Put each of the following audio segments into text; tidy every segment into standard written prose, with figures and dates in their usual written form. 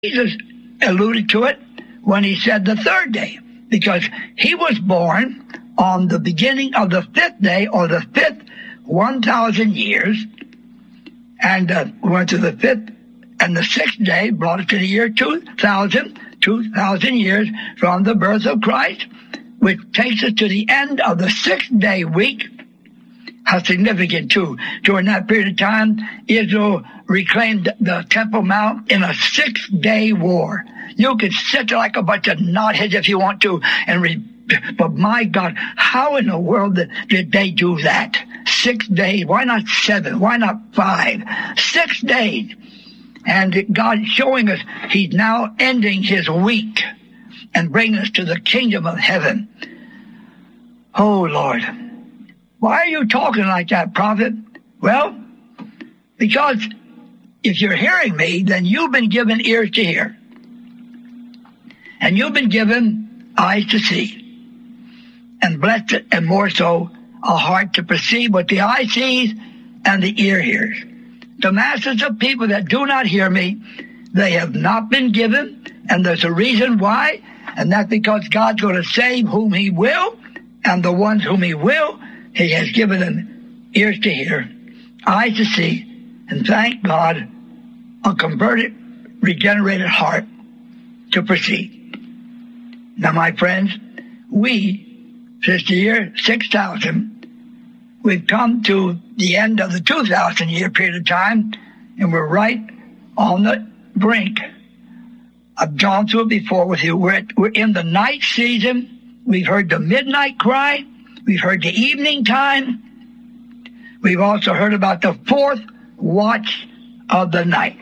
Jesus alluded to it when he said the third day, because he was born on the beginning of the fifth day, or the fifth 1,000 years, and went to the fifth and the sixth day, brought it to the year 2,000 years from the birth of Christ, which takes us to the end of the sixth-day week. How significant, too. During that period of time, Israel reclaimed the Temple Mount in a six-day war. You could sit there like a bunch of knotheads if you want to, but my God, how in the world did they do that? 6 days. Why not 7? Why not 5? 6 days. And God showing us he's now ending his week and bringing us to the kingdom of heaven. Oh, Lord. Why are you talking like that, prophet? Well, because if you're hearing me, then you've been given ears to hear. And you've been given eyes to see. And blessed, and more so, a heart to perceive what the eye sees and the ear hears. The masses of people that do not hear me, they have not been given, and there's a reason why, and that's because God's going to save whom he will, and the ones whom he will, he has given them ears to hear, eyes to see, and thank God, a converted, regenerated heart to perceive. Now, my friends, since the year 6,000, we've come to the end of the 2,000-year period of time, and we're right on the brink. I've gone through it before with you. We're in the night season. We've heard the midnight cry. We've heard the evening time. We've also heard about the fourth watch of the night.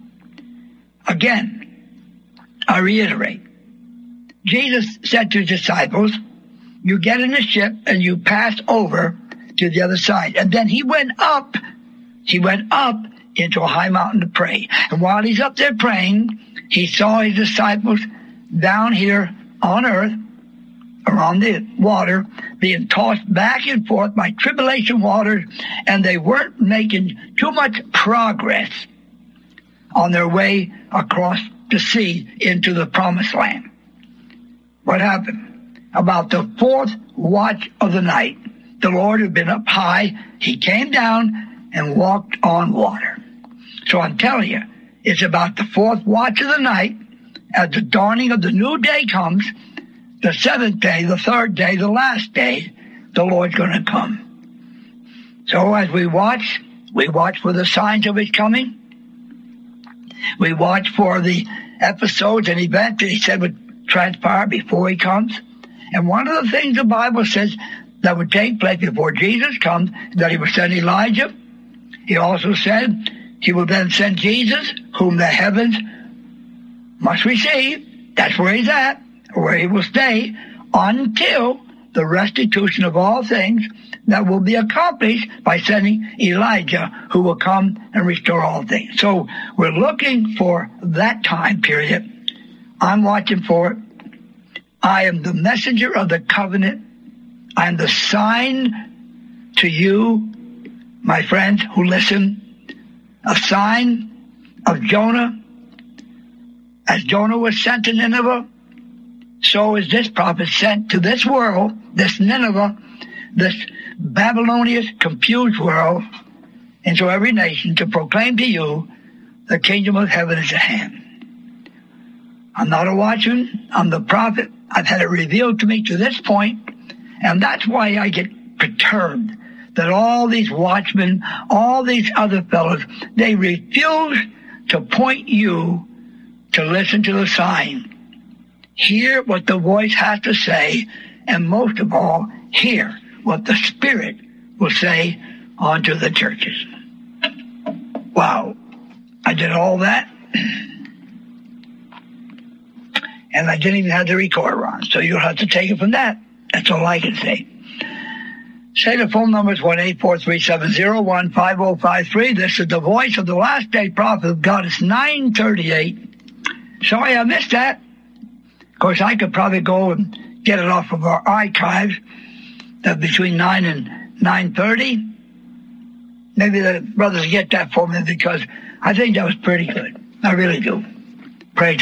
Again, I reiterate, Jesus said to his disciples, you get in the ship and you pass over to the other side. And then he went up into a high mountain to pray. And while he's up there praying, he saw his disciples down here on earth, or on the water, being tossed back and forth by tribulation waters, and they weren't making too much progress on their way across the sea into the promised land. What happened? About the fourth watch of the night, the Lord had been up high. He came down and walked on water. So I'm telling you, it's about the fourth watch of the night, as the dawning of the new day comes, the seventh day, the third day, the last day, the Lord's going to come. So as we watch for the signs of his coming. We watch for the episodes and events that he said would transpire before he comes. And one of the things the Bible says that would take place before Jesus comes is that he will send Elijah. He also said he will then send Jesus, whom the heavens must receive. That's where he's at, where he will stay until the restitution of all things that will be accomplished by sending Elijah, who will come and restore all things. So we're looking for that time period. I'm watching for it. I am the messenger of the covenant. I am the sign to you, my friends who listen, a sign of Jonah. As Jonah was sent to Nineveh, so is this prophet sent to this world, this Nineveh, this Babylonian confused world, into every nation to proclaim to you the kingdom of heaven is at hand. I'm not a watchman. I'm the prophet. I've had it revealed to me to this point, and that's why I get perturbed that all these watchmen, all these other fellows, they refuse to point you to listen to the sign. Hear what the voice has to say, and most of all, hear what the Spirit will say unto the churches. Wow. I did all that, and I didn't even have the recorder on, so you'll have to take it from that. That's all I can say. Say the phone number is 1-843-701-5053. This is the voice of the last day prophet of God. It's 9:38. Sorry I missed that. Of course, I could probably go and get it off of our archives between 9 and 9:30. Maybe the brothers get that for me, because I think that was pretty good. I really do. Praise